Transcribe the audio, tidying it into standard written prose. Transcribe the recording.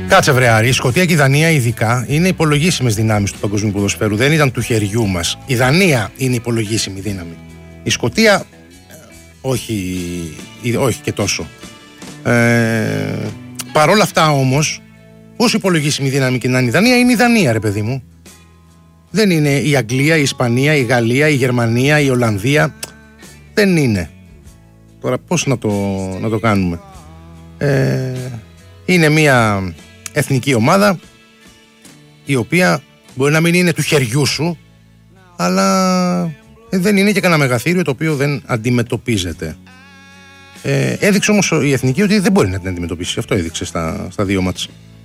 Κάτσε βρε Άρη, η Σκωτία και η Δανία ειδικά είναι υπολογίσιμες δυνάμεις του παγκοσμίου ποδοσφαίρου. Δεν ήταν του χεριού μας. Η Δανία είναι υπολογίσιμη δύναμη. Η Σκωτία όχι και τόσο. Παρ' όλα αυτά όμως, όσο υπολογίσιμη δύναμη και να είναι η Δανία, είναι η Δανία ρε παιδί μου. Δεν είναι η Αγγλία, η Ισπανία, η Γαλλία, η Γερμανία, η Ολλανδία. Δεν είναι. Τώρα πώς να το κάνουμε. Είναι μια εθνική ομάδα η οποία μπορεί να μην είναι του χεριού σου, αλλά δεν είναι και κανένα μεγαθύριο το οποίο δεν αντιμετωπίζεται. Έδειξε όμως η εθνική ότι δεν μπορεί να την αντιμετωπίσει. Αυτό έδειξε στα δύο μάτς.